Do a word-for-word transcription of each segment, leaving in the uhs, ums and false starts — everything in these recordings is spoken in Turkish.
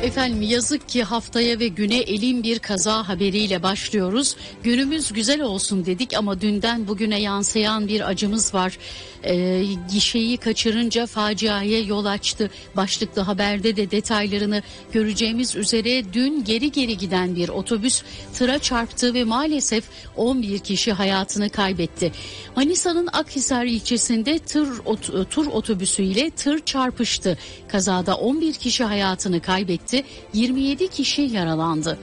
Efendim yazık ki haftaya ve güne elin bir kaza haberiyle başlıyoruz. Günümüz güzel olsun dedik ama dünden bugüne yansıyan bir acımız var. E, gişeyi kaçırınca faciaya yol açtı. Başlıklı haberde de detaylarını göreceğimiz üzere dün geri geri giden bir otobüs tıra çarptı ve maalesef on bir kişi hayatını kaybetti. Manisa'nın Akhisar ilçesinde tır, ot, tur otobüsüyle tır çarpıştı. Kazada on bir kişi hayatını kaybetti, yirmi yedi kişi yaralandı.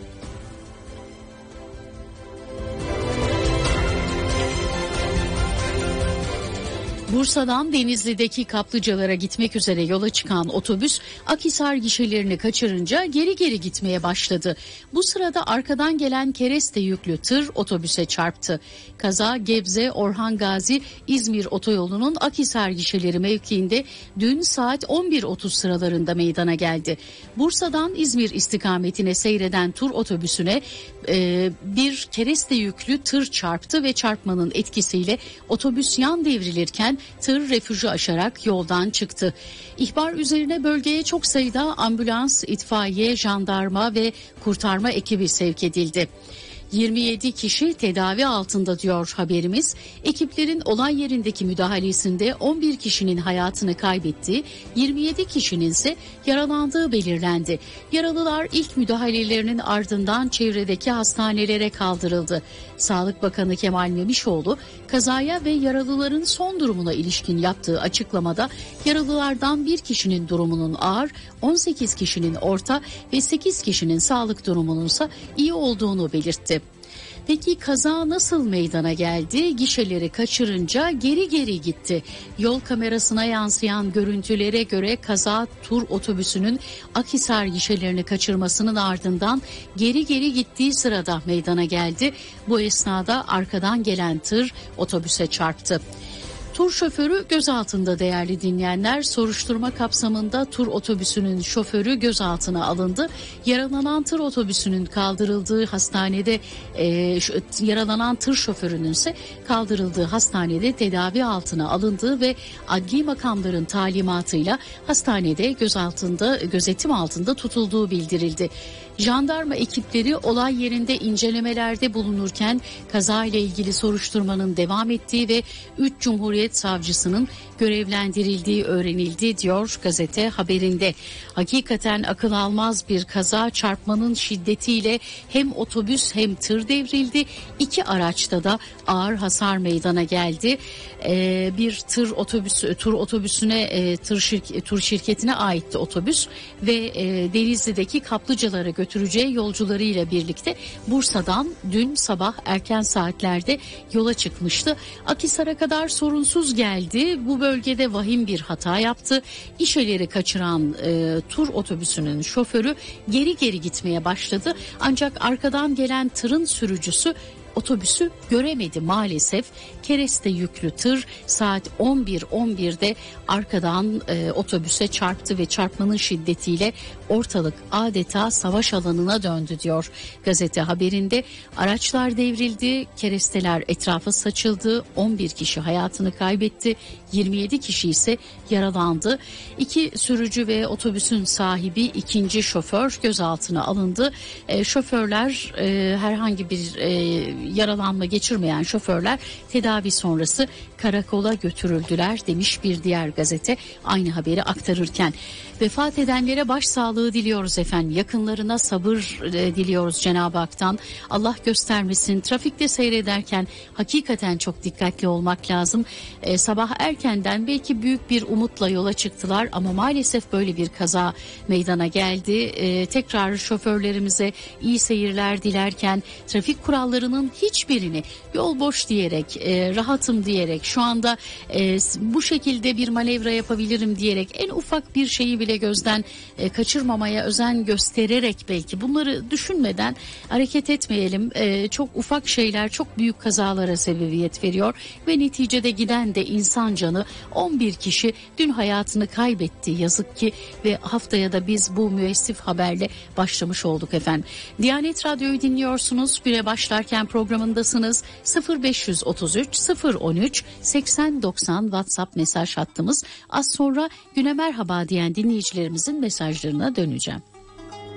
Bursa'dan Denizli'deki kaplıcalara gitmek üzere yola çıkan otobüs Akhisar gişelerini kaçırınca geri geri gitmeye başladı. Bu sırada arkadan gelen kereste yüklü tır otobüse çarptı. Kaza Gebze Orhan Gazi İzmir otoyolunun Akhisar gişeleri mevkiinde dün saat on bir otuz sıralarında meydana geldi. Bursa'dan İzmir istikametine seyreden tur otobüsüne e, bir kereste yüklü tır çarptı ve çarpmanın etkisiyle otobüs yan devrilirken tır refüjü aşarak yoldan çıktı. İhbar üzerine bölgeye çok sayıda ambulans, itfaiye, jandarma ve kurtarma ekibi sevk edildi. yirmi yedi kişi tedavi altında diyor haberimiz. Ekiplerin olay yerindeki müdahalesinde on bir kişinin hayatını kaybettiği, yirmi yedi kişinin ise yaralandığı belirlendi. Yaralılar ilk müdahalelerinin ardından çevredeki hastanelere kaldırıldı. Sağlık Bakanı Kemal Memişoğlu kazaya ve yaralıların son durumuna ilişkin yaptığı açıklamada yaralılardan bir kişinin durumunun ağır, on sekiz kişinin orta ve sekiz kişinin sağlık durumununsa iyi olduğunu belirtti. Peki kaza nasıl meydana geldi? Gişeleri kaçırınca geri geri gitti. Yol kamerasına yansıyan görüntülere göre kaza tur otobüsünün Akhisar gişelerini kaçırmasının ardından geri geri gittiği sırada meydana geldi. Bu esnada arkadan gelen tır otobüse çarptı. Tur şoförü gözaltında değerli dinleyenler. Soruşturma kapsamında tur otobüsünün şoförü gözaltına alındı. Yaralanan tır otobüsünün kaldırıldığı hastanede e, yaralanan tır şoförünün ise kaldırıldığı hastanede tedavi altına alındığı ve adli makamların talimatıyla hastanede gözaltında gözetim altında tutulduğu bildirildi. Jandarma ekipleri olay yerinde incelemelerde bulunurken kazayla ilgili soruşturmanın devam ettiği ve üç Cumhuriyet Savcısının görevlendirildiği öğrenildi diyor gazete haberinde. Hakikaten akıl almaz bir kaza, çarpmanın şiddetiyle hem otobüs hem tır devrildi. İki araçta da ağır hasar meydana geldi. Ee, bir tır otobüsü, tur otobüsüne e, tır, şirk, tur şirketine aitti otobüs ve e, Denizli'deki kaplıcalara götüreceği yolcularıyla birlikte Bursa'dan dün sabah erken saatlerde yola çıkmıştı. Akhisar'a kadar sorunsuz geldi. Bu bölgede vahim bir hata yaptı. İşeleri kaçıran e, tur otobüsünün şoförü geri geri gitmeye başladı. Ancak arkadan gelen tırın sürücüsü otobüsü göremedi maalesef. Kereste yüklü tır saat on bir on birde arkadan e, otobüse çarptı ve çarpmanın şiddetiyle ortalık adeta savaş alanına döndü diyor gazete haberinde. Araçlar devrildi, keresteler etrafa saçıldı, on bir kişi hayatını kaybetti, yirmi yedi kişi ise yaralandı. İki sürücü ve otobüsün sahibi ikinci şoför gözaltına alındı. E, şoförler e, herhangi bir e, yaralanma geçirmeyen şoförler tedavi sonrası karakola götürüldüler demiş bir diğer gazete aynı haberi aktarırken. Vefat edenlere başsağlığı diliyoruz efendim. Yakınlarına sabır e, diliyoruz Cenab-ı Hak'tan. Allah göstermesin. Trafikte seyrederken hakikaten çok dikkatli olmak lazım. E, sabah erkenden belki büyük bir umutla yola çıktılar ama maalesef böyle bir kaza meydana geldi. E, tekrar şoförlerimize iyi seyirler dilerken trafik kurallarının hiçbirini yol boş diyerek, e, rahatım diyerek, şu anda e, bu şekilde bir manevra yapabilirim diyerek en ufak bir şeyi bile gözden e, kaçırmamaya özen göstererek belki bunları düşünmeden hareket etmeyelim. E, çok ufak şeyler çok büyük kazalara sebebiyet veriyor ve neticede giden de insan canı. on bir kişi dün hayatını kaybetti yazık ki ve haftaya da biz bu müessif haberle başlamış olduk efendim. Diyanet Radyo'yu dinliyorsunuz. Bire başlarken programındasınız. sıfır beş otuz üç sıfır on üç seksen doksan WhatsApp mesaj hattımız. Az sonra güne merhaba diyen dinleyicilerimizin mesajlarına döneceğim.